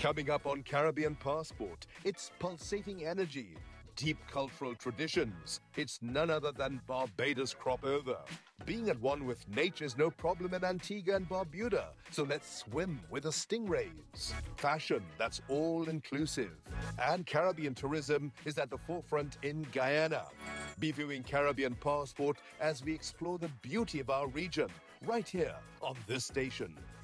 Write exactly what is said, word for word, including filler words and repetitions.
Coming up on Caribbean Passport, it's pulsating energy, deep cultural traditions. It's none other than Barbados crop over. Being at one with nature is no problem in Antigua and Barbuda, so let's swim with the stingrays. Fashion that's all-inclusive. And Caribbean tourism is at the forefront in Guyana. Be viewing Caribbean Passport as we explore the beauty of our region, right here on this station.